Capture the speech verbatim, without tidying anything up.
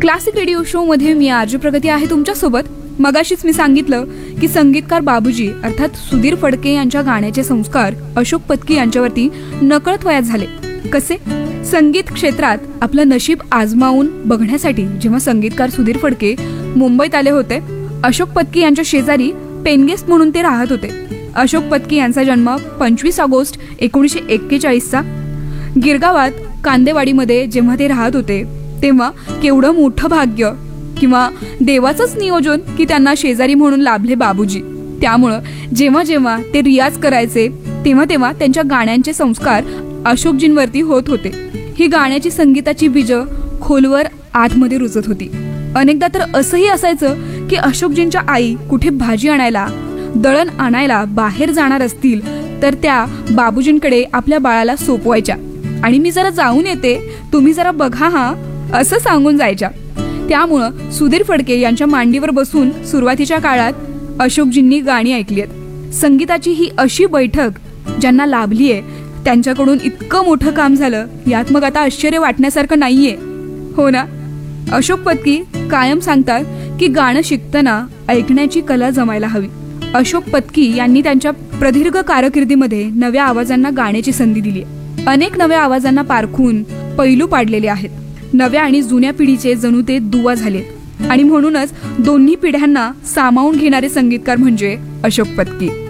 Classic radio show मध्ये मी RJ प्रगती आहे तुमच्या सोबत. मगाशीच मी सांगितलं की संगीतकार बाबूजी अर्थात सुधीर फडके यांच्या गाण्याचे संस्कार अशोक पत्की यांच्यावरती नकळत वयात झाले. कसे? संगीत क्षेत्रात आपलं नशीब आजमावून बघण्यासाठी जेव्हा संगीतकार सुधीर फडके मुंबईत आले होते, अशोक पत्की यांच्या शेजारी पेनगेस्ट म्हणून ते राहत होते. अशोक पत्की यांचा जन्म पंचवीस ऑगस्ट एकोणीसशे एक्केचाळीसचा गिरगावात कांदेवाडीमध्ये जेव्हा ते राहत होते तेव्हा केवढं मोठं भाग्य किंवा देवाचंच नियोजन की त्यांना शेजारी म्हणून लाभले बाबूजी. त्यामुळं जेव्हा जेव्हा ते रियाज करायचे तेव्हा तेव्हा त्यांच्या गाण्यांचे संस्कार अशोकजींवरती होत होते. ही गाण्याची संगीताची बीज खोलवर आतमध्ये रुजत होती. अनेकदा तर असंही असायचं की अशोकजींच्या आई कुठे भाजी आणायला दळण आणायला बाहेर जाणार असतील तर त्या बाबूजींकडे आपल्या बाळाला सोपवायच्या आणि मी जरा जाऊन येते, तुम्ही जरा बघा हा, असं सांगून जायच्या. त्यामुळं सुधीर फडके यांच्या मांडीवर बसून सुरुवातीच्या काळात अशोकजींनी गाणी ऐकली आहेत. संगीताची ही अशी बैठक ज्यांना लाभली आहे त्यांच्याकडून इतकं मोठं काम झालं यात मग आता आश्चर्य वाटण्यासारखं नाहीये, हो ना? अशोक पत्की कायम सांगतात की गाणं शिकताना ऐकण्याची कला जमायला हवी. अशोक पत्की यांनी त्यांच्या प्रदीर्घ कारकिर्दीमध्ये नव्या आवाजांना गाण्याची संधी दिली. अनेक नव्या आवाजांना पारखून पैलू पाडलेले आहेत. नव्या आणि जुन्या पिढीचे जणू ते दुवा झालेत आणि म्हणूनच दोन्ही पिढ्यांना सामावून घेणारे संगीतकार म्हणजे अशोक पत्की.